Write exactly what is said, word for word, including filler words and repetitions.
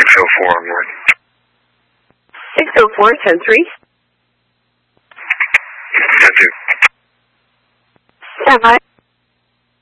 oh four on board. six oh four, ten three. ten two. Stand by.